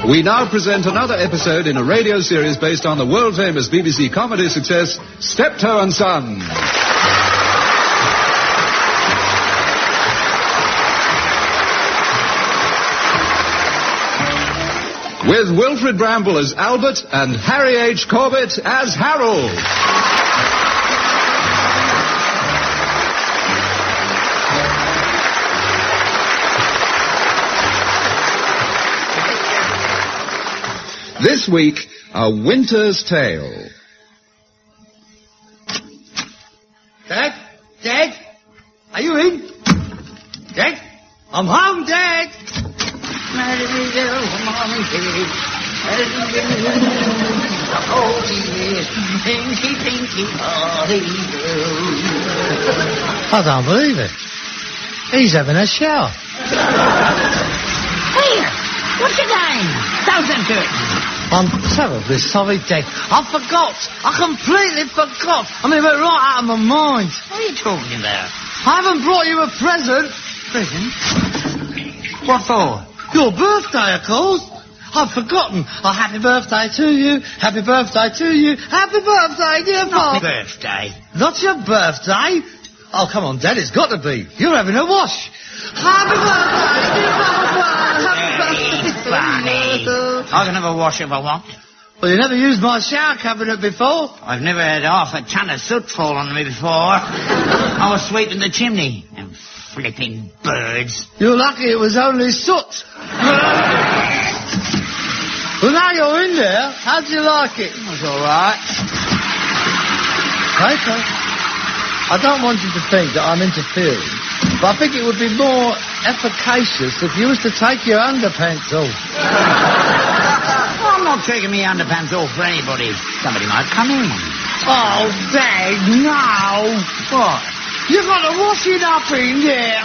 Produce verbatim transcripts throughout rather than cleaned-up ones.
We now present another episode in a radio series based on the world-famous B B C comedy success, Steptoe and Son. With Wilfred Bramble as Albert and Harry H. Corbett as Harold. This week, A Winter's Tale. Dad? Dad? Are you in? Dad? I'm home, Dad! I don't believe it. He's having a shower. Here, what's your name? Don't enter it. I'm terribly sorry, Dad. I forgot. I completely forgot. I mean, it went right out of my mind. What are you talking about? I haven't brought you a present. Present? What for? Your birthday, of course. I've forgotten. Oh, happy birthday to you. Happy birthday to you. Happy birthday, dear Bob. Birthday? Not your birthday. Oh, come on, Dad. It's got to be. You're having a wash. Happy birthday, dear Bob. Very funny. I can have a wash if I want. Well, you never used my shower cabinet before. I've never had half a ton of soot fall on me before. I was sweeping the chimney. Them flipping birds. You're lucky it was only soot. Well, now you're in there. How do you like it? It was all right. Okay. I don't want you to think that I'm interfering, but I think it would be more efficacious if you was to take your underpants off. I'm not taking me underpants off for anybody. Somebody might come in. Oh, Dad, no. What? You've got to wash it up in there.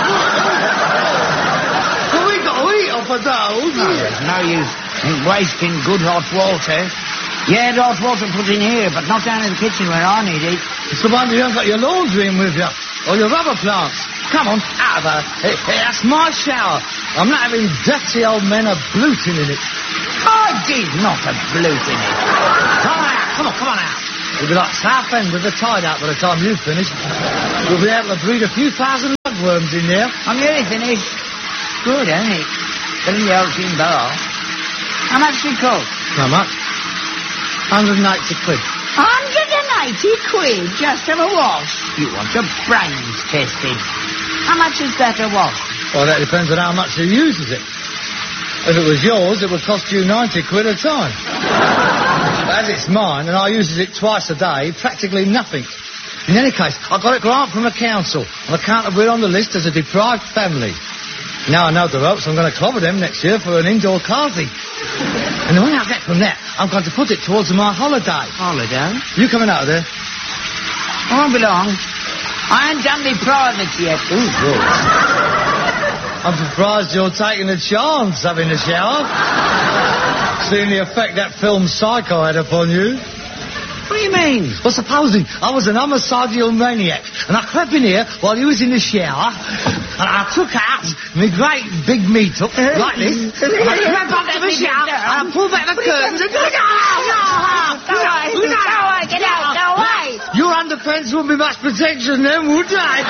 Well, we got to eat off of those. No, there's no use in wasting good hot water. Yeah, hot water put in here, but not down in the kitchen where I need it. It's the one you haven't got your laundry in with you, or your rubber plants. Come on, out of her. Hey, hey, that's my shower. I'm not having dirty old men a-bluting in it. I did not a bloot in it. Come on out, come on, come on out. You'll be like Southend with the tide out by the time you've finished. You'll be able to breed a few thousand lugworms in there. I'm nearly finished. Good, ain't it? Better than the old tin bar. How much did it cost? How much? one hundred eighty quid. one hundred eighty quid just for a wash? You want your brains tested. How much is that a wash? Well, that depends on how much you uses it. If it was yours, it would cost you ninety quid a time. But as it's mine, and I uses it twice a day, practically nothing. In any case, I got a grant from the council on account of we're on the list as a deprived family. Now I know the ropes, I'm going to clobber them next year for an indoor carving. And the money I get from that, I'm going to put it towards my holiday. Holiday? You coming out of there? I won't be long. I ain't done me privates yet. Ooh, good. I'm surprised you're taking a chance having a shower. Seeing the effect that film Psycho had upon you. What do you mean? Well, supposing I was an homicidal maniac and I crept in here while you was in the shower and I took out my great big meat up like this and I crept up to the shower and I pulled back the curtains and... Go away! Go away! Get out! Go away! Your underpants wouldn't be much protection then, would they?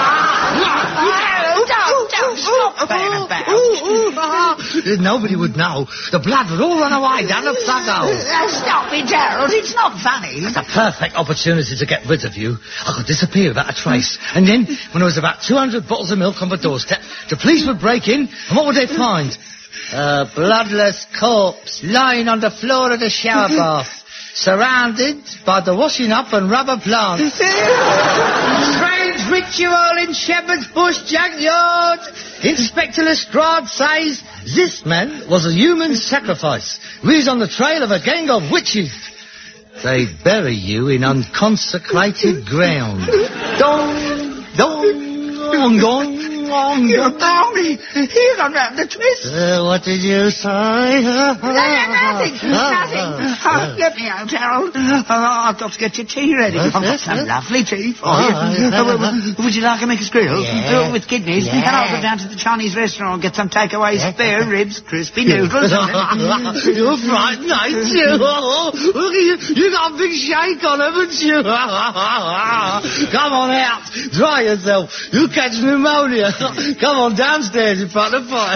Don't, don't stop banging about. Nobody would know. The blood would all run away down the plug hole. Stop it, Harold. It's not funny. It's a perfect opportunity to get rid of you. I could disappear without a trace. And then, when there was about two hundred bottles of milk on the doorstep, the police would break in, and what would they find? A bloodless corpse lying on the floor of the shower bath, surrounded by the washing up and rubber plants. Strange ritual in Shepherd's Bush junkyard. Inspector Lestrade says this man was a human sacrifice. He's on the trail of a gang of witches. They bury you in unconsecrated ground. Dong, dong, dong, dong. on. You balmy. He's gone round the twist. Uh, what did you say? No, no, nothing, nothing. Oh, let me out, Harold. Oh, I've got to get your tea ready. Yes, I've got yes, some yes. lovely tea for Oh, you. yeah. Oh, well, would you like to make a grill? Yeah. Uh, with kidneys? Yeah. And I'll go down to the Chinese restaurant and get some takeaway spare ribs, crispy noodles. You're frightened, ain't you? Oh, look at you. You got a big shake on, haven't you? Come on out. Dry yourself. You catch pneumonia. Come on downstairs in front of the fire.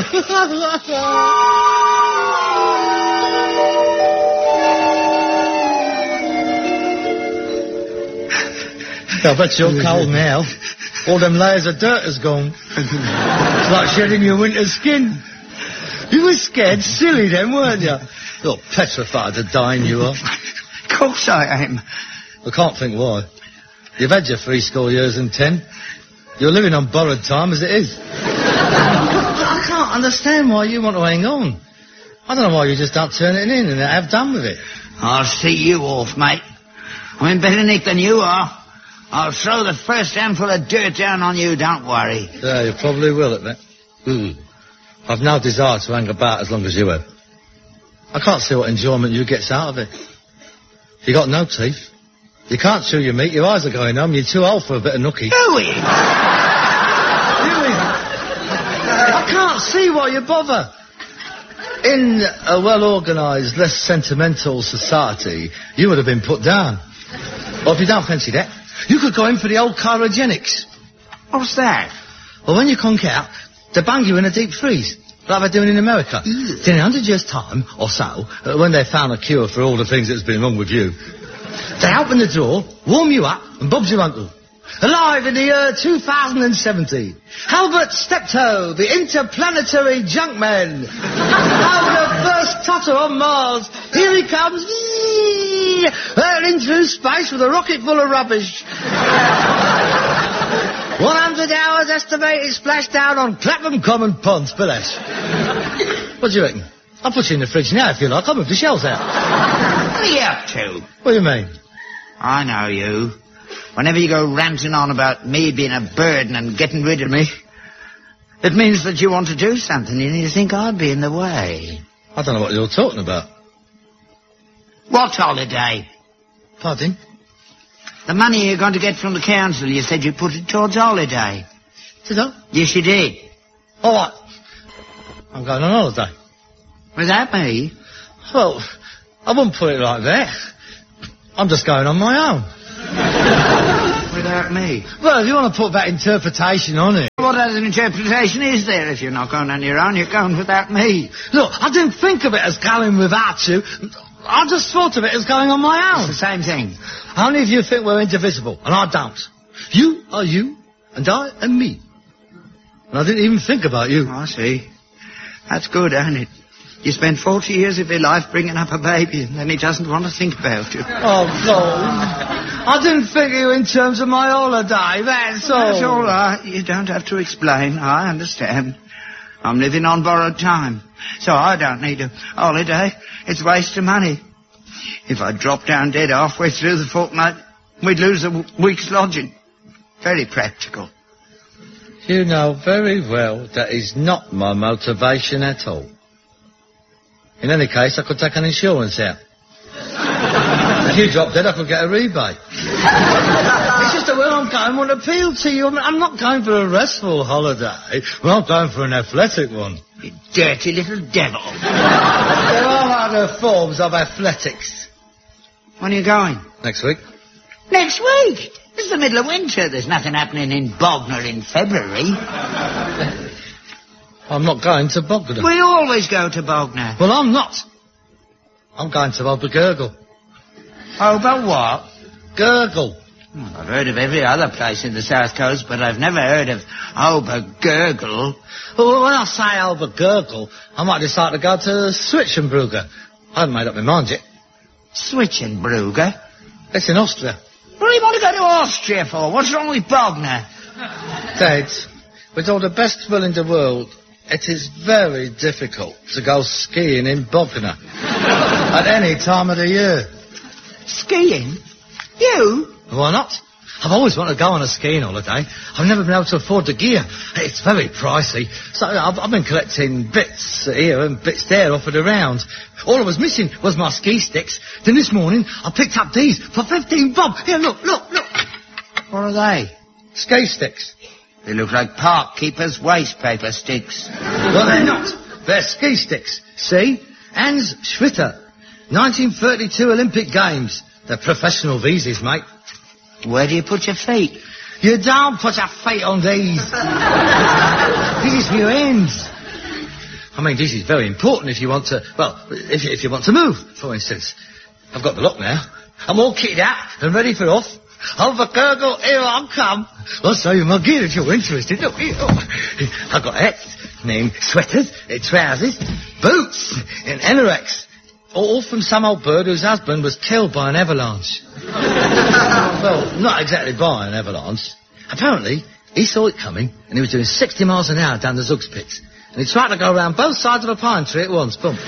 I bet you're cold now. All them layers of dirt has gone. It's like shedding your winter skin. You were scared silly then, weren't you? You're petrified of dying, you are. Of course I am. I can't think why. You've had your three score years and ten. You're living on borrowed time as it is. I can't understand why you want to hang on. I don't know why you just don't turn it in and have done with it. I'll see you off, mate. I'm in better nick than you are. I'll throw the first handful of dirt down on you, don't worry. Yeah, you probably will at that. Mm. I've no desire to hang about as long as you have. I can't see what enjoyment you gets out of it. You got no teeth. You can't chew your meat. Your eyes are going numb. You're too old for a bit of nookie. Louis! I can't see why you bother. In a well-organised, less sentimental society, you would have been put down. Or if you don't fancy that, you could go in for the old cryogenics. What's that? Well, when you conk out, they bung you in a deep freeze, like they're doing in America. Ew. Then in a hundred years' time, or so, uh, when they found a cure for all the things that's been wrong with you, they open the door, warm you up, and Bob's your uncle. Alive in the year two thousand seventy. Albert Steptoe, the interplanetary junkman. Our first tutter on Mars. Here he comes. Whee! Hurling through space with a rocket full of rubbish. one hundred hours estimated splashdown on Clapham Common Pond, Spillash. What do you reckon? I'll put you in the fridge now if you like. I'll move the shelves out. What are you up to? What do you mean? I know you. Whenever you go ranting on about me being a burden and getting rid of me, it means that you want to do something and you think I'd be in the way. I don't know what you're talking about. What holiday? Pardon? The money you're going to get from the council, you said you put it towards holiday. Did I? Yes, you did. All right. I'm going on holiday. Without me? Well, I wouldn't put it like that. I'm just going on my own. Without me? Well, if you want to put that interpretation on it. What other interpretation is there? If you're not going on your own, you're going without me. Look, I didn't think of it as going without you. I just thought of it as going on my own. It's the same thing. Only if you think we're indivisible, and I don't. You are you, and I am me. And I didn't even think about you. Oh, I see. That's good, ain't it? You spend forty years of your life bringing up a baby, and then he doesn't want to think about you. Oh, God. I didn't think of you in terms of my holiday, that's all. That's all right. You don't have to explain. I understand. I'm living on borrowed time, so I don't need a holiday. It's a waste of money. If I drop down dead halfway through the fortnight, we'd lose a w- week's lodging. Very practical. You know very well that is not my motivation at all. In any case, I could take an insurance out. If you drop dead, I could get a rebate. It's just that where I'm going won't appeal to you. I mean, I'm not going for a restful holiday. Well, I'm going for an athletic one. You dirty little devil. There are other forms of athletics. When are you going? Next week. Next week? It's the middle of winter. There's nothing happening in Bognor in February. I'm not going to Bognor. We always go to Bognor. Well, I'm not. I'm going to Obergurgle. Oh, but what? Gurgle. Well, I've heard of every other place in the South Coast, but I've never heard of Obergurgle. Well, when I say Obergurgle, I might decide to go to Switzenbrugge. I haven't made up my mind yet. Switzenbrugge? It's in Austria. What do you want to go to Austria for? What's wrong with Bognor? Dad, with all the best will in the world, it is very difficult to go skiing in Bognor at any time of the year. Skiing? You? Why not? I've always wanted to go on a skiing holiday. I've never been able to afford the gear. It's very pricey. So I've, I've been collecting bits here and bits there offered around. All I was missing was my ski sticks. Then this morning, I picked up these for fifteen bob. Here, look, look, look. What are they? Ski sticks. They look like park keepers' waste paper sticks. Well, they're not. They're ski sticks. See? Hans Schwitter. nineteen thirty-two Olympic Games. They're professional visas, mate. Where do you put your feet? You don't put your feet on these. This is for your hands. I mean, this is very important if you want to, well, if you, if you want to move, for instance. I've got the lock now. I'm all kitted out and ready for off. Over Gurgle, here I come. I'll show you my gear if you're interested. Look here. I've got hats, named sweaters, trousers, boots, and anoraks. All from some old bird whose husband was killed by an avalanche. Well, not exactly by an avalanche. Apparently, he saw it coming, and he was doing sixty miles an hour down the Zugspitz. And he tried to go around both sides of a pine tree at once. Boom.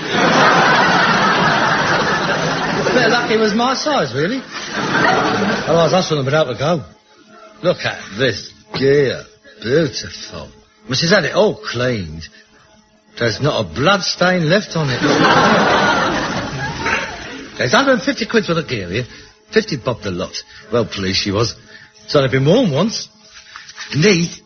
It's a bit lucky it was my size, really. Otherwise, I shouldn't have been able to go. Look at this gear. Beautiful. But she's had it all cleaned. There's not a blood stain left on it. There's one hundred fifty quid for the gear here. fifty bob the lot. Well pleased she was. It's only been worn once. And these...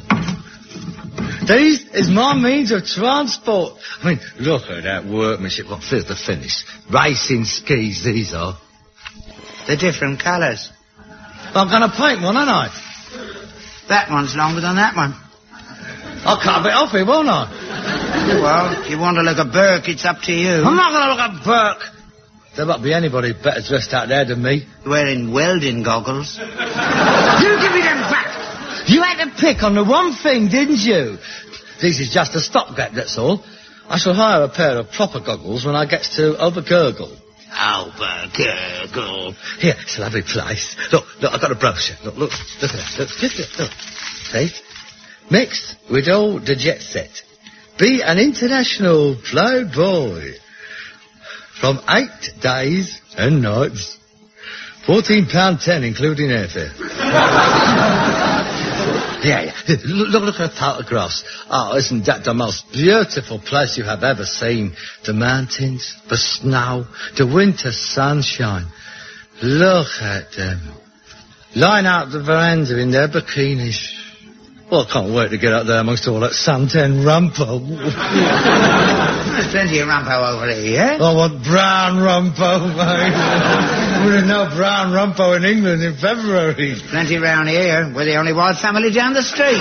These is my means of transport. I mean, look at that workmanship. What feels the finish. Racing skis, these are. They're different colours. I'm going to paint one, aren't I? That one's longer than that one. I'll cut a bit off here, won't I? Well, if you want to look at Burke, it's up to you. I'm not going to look at Burke. There won't be anybody better dressed out there than me. Wearing welding goggles. You give me them back. You had to pick on the one thing, didn't you? This is just a stopgap, that's all. I shall hire a pair of proper goggles when I get to Obergurgel. Obergurgel. Here, it's a lovely place. Look, look, I've got a brochure. Look, look, look at that. Look, just look, look. See? Mixed with all the jet set. Be an international playboy. From eight days and nights. Fourteen pound ten, including airfare. Yeah, yeah. Look, look, look at the photographs. Oh, isn't that the most beautiful place you have ever seen? The mountains, the snow, the winter sunshine. Look at them. Line out the veranda in their bikinis. Well, I can't wait to get up there amongst all that suntan rumpo. There's plenty of rumpo over here. I want brown rumpo, mate. There's no brown rumpo in England in February. Plenty round here. We're the only white family down the street.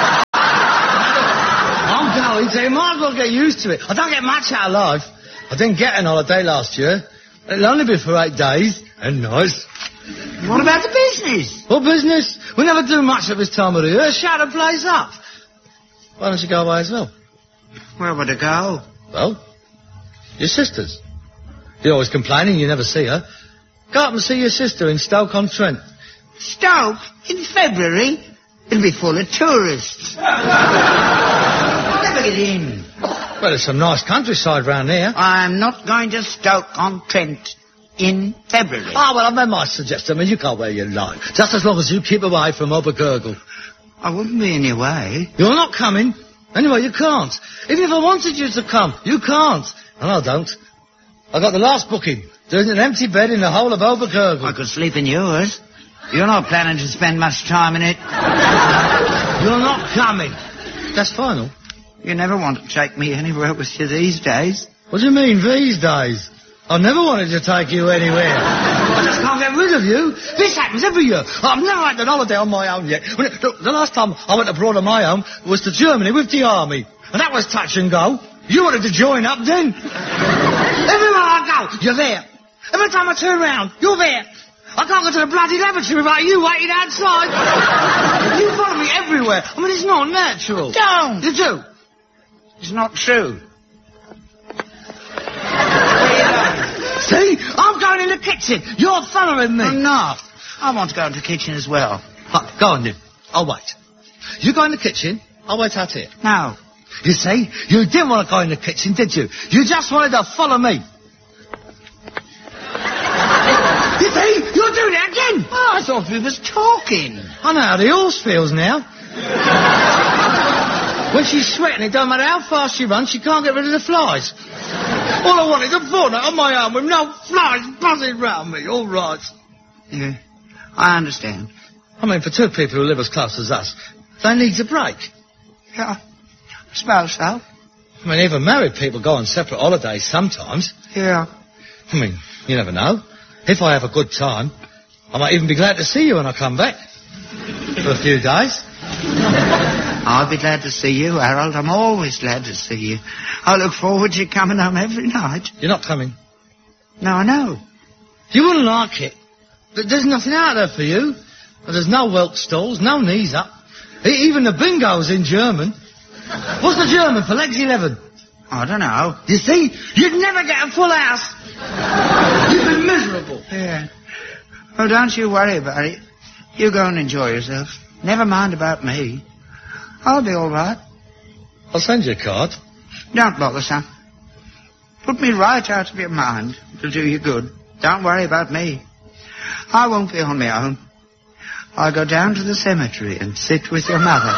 I'm going, so you might as well get used to it. I don't get much out of life. I didn't get an holiday last year. It'll only be for eight days and nights. What about the business? What business? We never do much at this time of the year. Shut the place up. Why don't you go away as well? Where would I go? Well, your sister's. You're always complaining you never see her. Go up and see your sister in Stoke-on-Trent. Stoke? In February? It'll be full of tourists. I'll never get in. Well, there's some nice countryside round here. I'm not going to Stoke-on-Trent in February. Oh, well, I might suggest, I mean, you can't wear your line. Just as long as you keep away from Obergurgel. I wouldn't be in your way. You're not coming. Anyway, you can't. Even if I wanted you to come, you can't. And I don't. I got the last booking. There's an empty bed in the whole of Obergurgel. I could sleep in yours. You're not planning to spend much time in it. You're not coming. That's final. You never want to take me anywhere with you these days. What do you mean, these days? I never wanted to take you anywhere. I just can't get rid of you. This happens every year. I've never had an holiday on my own yet. When it, look, the last time I went abroad on my own was to Germany with the army. And that was touch and go. You wanted to join up then. Everywhere I go, you're there. Every time I turn around, you're there. I can't go to the bloody lavatory without you waiting outside. You follow me everywhere. I mean, it's not natural. Don't. You do. It's not true. See? I'm going in the kitchen. You're following me. I'm not. I want to go into the kitchen as well. Oh, go on, then. I'll wait. You go in the kitchen, I'll wait out here. No. You see? You didn't want to go in the kitchen, did you? You just wanted to follow me. You see? You You're doing it again. Oh, I thought we was talking. I know how the horse feels now. When she's sweating, it don't matter how fast she runs, she can't get rid of the flies. All I want is a fortnight on my own with no flies buzzing round me. All right. Yeah, I understand. I mean, for two people who live as close as us, they need a break. Yeah, I suppose so. I mean, even married people go on separate holidays sometimes. Yeah. I mean, you never know. If I have a good time, I might even be glad to see you when I come back. For a few days. I'll be glad to see you, Harold. I'm always glad to see you. I look forward to you coming home every night. You're not coming? No, I know. You wouldn't like it. But there's nothing out there for you. There's no whelk stalls, no knees up. E- even the bingo's in German. What's the German for legs eleven? I don't know. You see, you'd never get a full house. You'd be miserable. Yeah. Well, don't you worry about it. You go and enjoy yourself. Never mind about me. I'll be all right. I'll send you a card. Don't bother, son. Put me right out of your mind. It'll do you good. Don't worry about me. I won't be on my own. I'll go down to the cemetery and sit with your mother.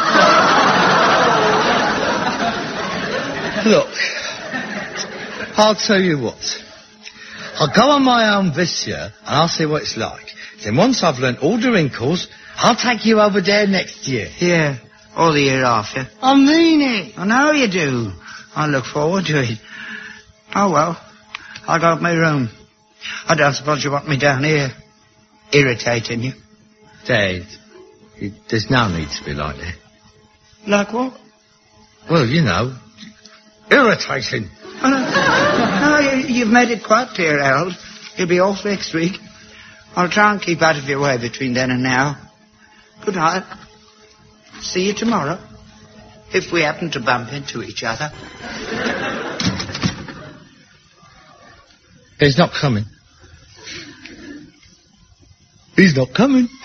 Look, I'll tell you what. I'll go on my own this year and I'll see what it's like. Then once I've learnt all the wrinkles, I'll take you over there next year. Yeah, or the year after. I mean it. I know you do. I look forward to it. Oh, well, I'll go to my room. I don't suppose you want me down here irritating you. Dad, it, there's no need to be like that. Like what? Well, you know, irritating. Oh, no, no, you, you've made it quite clear, Harold. You'll be off next week. I'll try and keep out of your way between then and now. Good night. See you tomorrow. If we happen to bump into each other. He's not coming. He's not coming.